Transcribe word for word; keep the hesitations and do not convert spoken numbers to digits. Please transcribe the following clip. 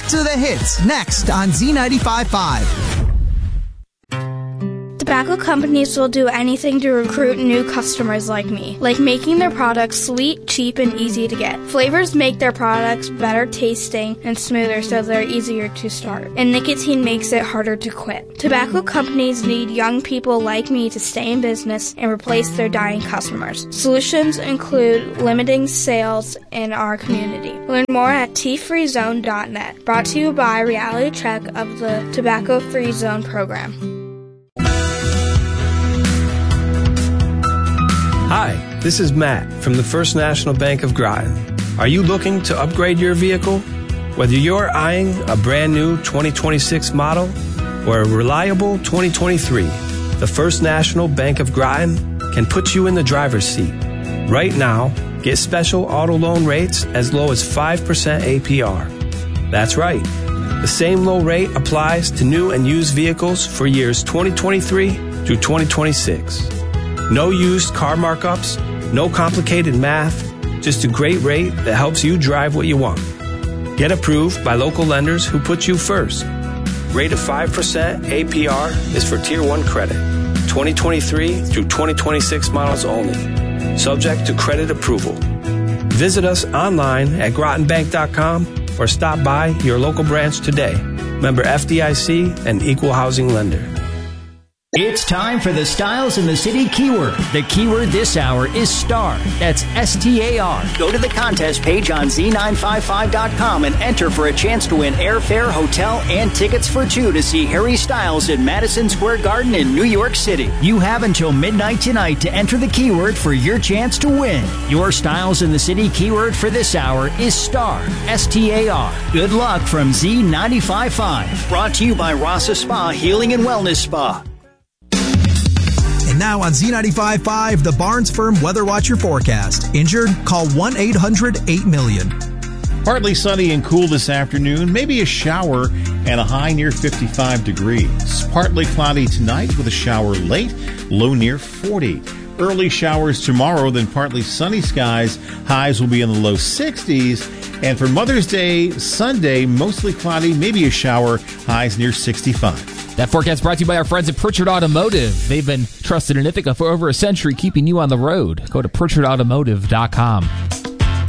Back to the hits, next on Z ninety-five point five. Tobacco companies will do anything to recruit new customers like me, like making their products sweet, cheap, and easy to get. Flavors make their products better tasting and smoother so they're easier to start. And nicotine makes it harder to quit. Tobacco companies need young people like me to stay in business and replace their dying customers. Solutions include limiting sales in our community. Learn more at T free zone dot net. Brought to you by Reality Check of the Tobacco Free Zone program. Hi, this is Matt from the First National Bank of Groton. Are you looking to upgrade your vehicle? Whether you're eyeing a brand new twenty twenty-six model or a reliable twenty twenty-three, the First National Bank of Groton can put you in the driver's seat. Right now, get special auto loan rates as low as five percent A P R. That's right. The same low rate applies to new and used vehicles for years twenty twenty-three through twenty twenty-six. No used car markups, no complicated math, just a great rate that helps you drive what you want. Get approved by local lenders who put you first. Rate of five percent A P R is for Tier one credit. twenty twenty-three through twenty twenty-six models only. Subject to credit approval. Visit us online at groton bank dot com or stop by your local branch today. Member F D I C and Equal Housing Lender. It's time for the Styles in the City keyword. The keyword this hour is STAR. That's S T A R. Go to the contest page on Z nine five five dot com and enter for a chance to win airfare, hotel, and tickets for two to see Harry Styles at Madison Square Garden in New York City. You have until midnight tonight to enter the keyword for your chance to win. Your Styles in the City keyword for this hour is STAR. S T A R. Good luck from Z ninety-five point five. Brought to you by Rasa Spa Healing and Wellness Spa. And now on Z ninety-five point five, the Barnes Firm Weather Watcher forecast. Injured? Call one eight hundred eight million. Partly sunny and cool this afternoon, maybe a shower and a high near fifty-five degrees. Partly cloudy tonight with a shower late, low near forty. Early showers tomorrow, then partly sunny skies. Highs will be in the low sixties. And for Mother's Day, Sunday, mostly cloudy, maybe a shower, highs near sixty-five. That forecast brought to you by our friends at Pritchard Automotive. They've been trusted in Ithaca for over a century, keeping you on the road. Go to Pritchard Automotive dot com.